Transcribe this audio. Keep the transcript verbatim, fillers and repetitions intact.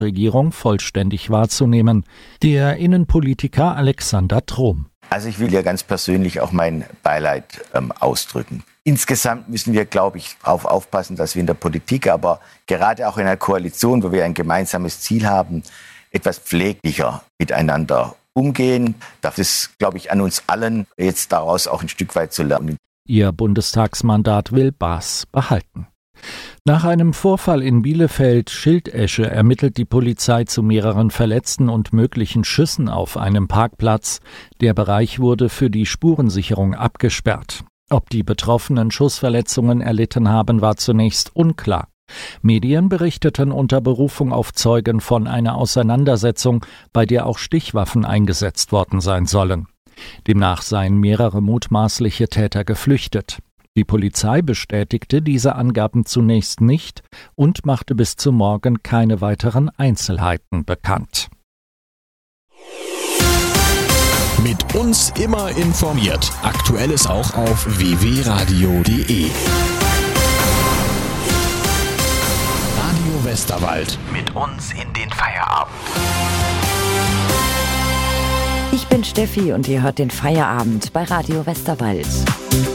Regierung vollständig wahrzunehmen. Der Innenpolitiker Alexander Trom. Also ich will ja ganz persönlich auch mein Beileid ähm, ausdrücken. Insgesamt müssen wir, glaube ich, darauf aufpassen, dass wir in der Politik, aber gerade auch in einer Koalition, wo wir ein gemeinsames Ziel haben, etwas pfleglicher miteinander umgehen. Das ist, glaube ich, an uns allen, jetzt daraus auch ein Stück weit zu lernen. Ihr Bundestagsmandat will Baas behalten. Nach einem Vorfall in Bielefeld-Schildesche ermittelt die Polizei zu mehreren Verletzten und möglichen Schüssen auf einem Parkplatz. Der Bereich wurde für die Spurensicherung abgesperrt. Ob die Betroffenen Schussverletzungen erlitten haben, war zunächst unklar. Medien berichteten unter Berufung auf Zeugen von einer Auseinandersetzung, bei der auch Stichwaffen eingesetzt worden sein sollen. Demnach seien mehrere mutmaßliche Täter geflüchtet. Die Polizei bestätigte diese Angaben zunächst nicht und machte bis zum Morgen keine weiteren Einzelheiten bekannt. Mit uns immer informiert. Aktuelles auch auf w w radio punkt d e. Radio Westerwald. Mit uns in den Feierabend. Ich bin Steffi und ihr hört den Feierabend bei Radio Westerwald.